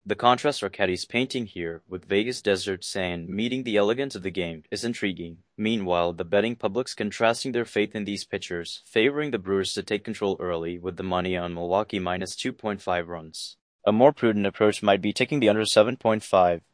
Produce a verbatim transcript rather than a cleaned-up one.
The contrast Arcadi's painting here, with Vegas desert sand meeting the elegance of the game, is intriguing. Meanwhile, the betting public's contrasting their faith in these pitchers, favoring the Brewers to take control early with the money on Milwaukee minus two point five runs. A more prudent approach might be taking the under seven point five.